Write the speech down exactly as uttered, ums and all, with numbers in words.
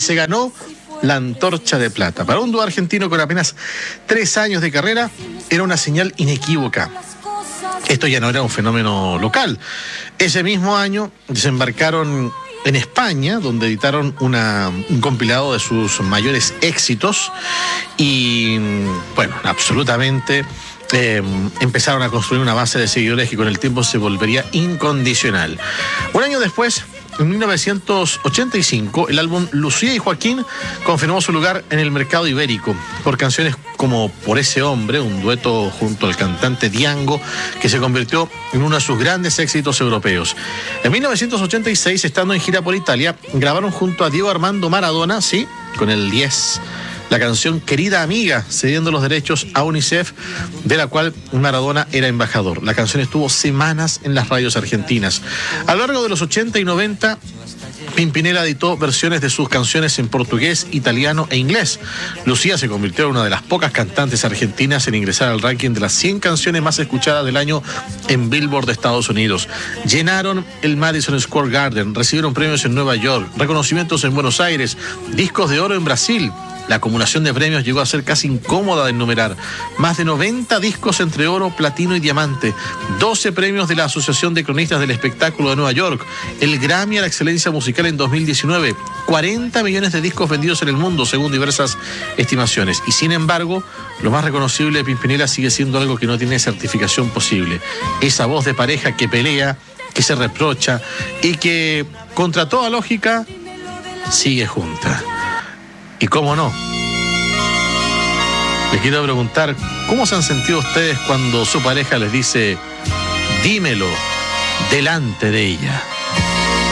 se ganó la antorcha de plata. Para un dúo argentino con apenas tres años de carrera, era una señal inequívoca. Esto ya no era un fenómeno local. Ese mismo año desembarcaron en España, donde editaron una, un compilado de sus mayores éxitos y, bueno, absolutamente eh, empezaron a construir una base de seguidores que con el tiempo se volvería incondicional. Un año después, en mil novecientos ochenta y cinco, el álbum Lucía y Joaquín confirmó su lugar en el mercado ibérico por canciones como Por ese hombre, un dueto junto al cantante Diango, que se convirtió en uno de sus grandes éxitos europeos. En mil novecientos ochenta y seis, estando en gira por Italia, grabaron junto a Diego Armando Maradona, sí, con el diez, la canción Querida Amiga, cediendo los derechos a UNICEF, de la cual Maradona era embajador. La canción estuvo semanas en las radios argentinas. A lo largo de los ochenta y noventa, Pimpinela editó versiones de sus canciones en portugués, italiano e inglés. Lucía se convirtió en una de las pocas cantantes argentinas en ingresar al ranking de las cien canciones más escuchadas del año en Billboard de Estados Unidos. Llenaron el Madison Square Garden, recibieron premios en Nueva York, reconocimientos en Buenos Aires, discos de oro en Brasil. La acumulación de premios llegó a ser casi incómoda de enumerar. Más de noventa discos entre oro, platino y diamante. doce premios de la Asociación de Cronistas del Espectáculo de Nueva York. El Grammy a la Excelencia Musical en dos mil diecinueve. cuarenta millones de discos vendidos en el mundo, según diversas estimaciones. Y sin embargo, lo más reconocible de Pimpinela sigue siendo algo que no tiene certificación posible. Esa voz de pareja que pelea, que se reprocha y que, contra toda lógica, sigue junta. Y cómo no, les quiero preguntar, ¿cómo se han sentido ustedes cuando su pareja les dice, dímelo delante de ella?